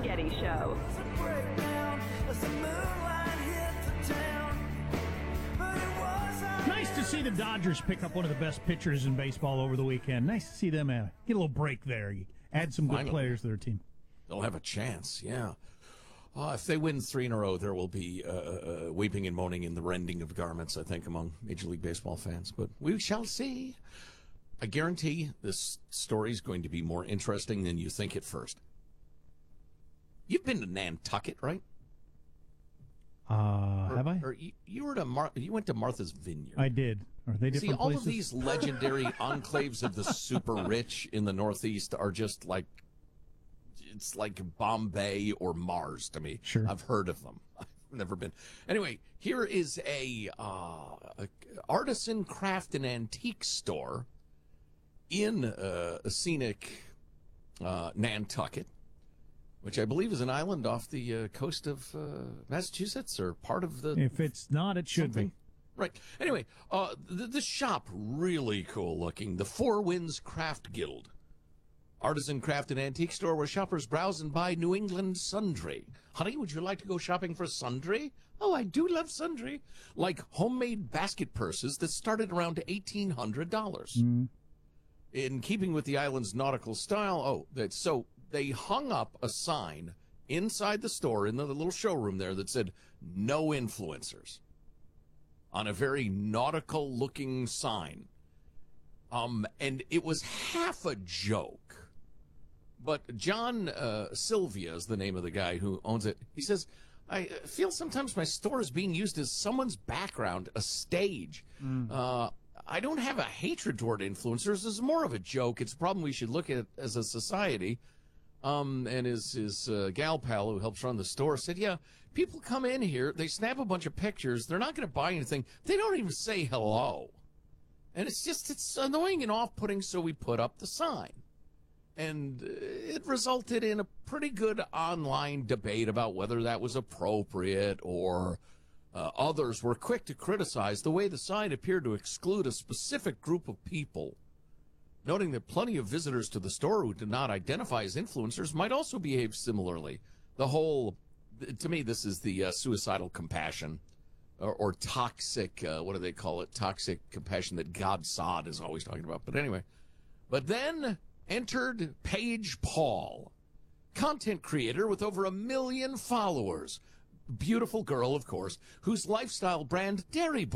Getty Show. Nice to see the Dodgers pick up one of the best pitchers in baseball over the weekend. Nice to see them get a little break there. Add some good players to their team. They'll have a chance, yeah. If they win 3 in a row, there will be weeping and moaning in the rending of garments, I think, among Major League Baseball fans. But we shall see. I guarantee this story is going to be more interesting than you think at first. You've been to Nantucket, right? Have I? Or you went to Martha's Vineyard. I did. Are they different See, all places? of these legendary enclaves of the super rich in the Northeast are just like, it's like Bombay or Mars to me. Sure. I've heard of them. I've never been. Anyway, here is a artisan craft and antique store in a scenic Nantucket, which I believe is an island off the coast of Massachusetts, or part of the... If it's not, it should be. Right. Anyway, the shop, really cool looking. The Four Winds Craft Guild. Artisan craft and antique store where shoppers browse and buy New England sundry. Honey, would you like to go shopping for sundry? Oh, I do love sundry. Like homemade basket purses that started around $1,800. In keeping with the island's nautical style, so they hung up a sign inside the store in the little showroom there that said, "No influencers," on a very nautical-looking sign. And it was half a joke. But John Sylvia is the name of the guy who owns it. He says, I feel sometimes my store is being used as someone's background, a stage. I don't have a hatred toward influencers. It's more of a joke. It's a problem we should look at as a society. And his gal pal who helps run the store said, yeah, people come in here, they snap a bunch of pictures, they're not going to buy anything. They don't even say hello. And it's annoying and off-putting, so we put up the sign. And it resulted in a pretty good online debate about whether that was appropriate, or others were quick to criticize the way the sign appeared to exclude a specific group of people, noting that plenty of visitors to the store who did not identify as influencers might also behave similarly. To me, this is the suicidal compassion or toxic, what do they call it? Toxic compassion that God Sod is always talking about. But then entered Paige Paul, content creator with over 1 million followers. Beautiful girl, of course, whose lifestyle brand, Dairy Boy,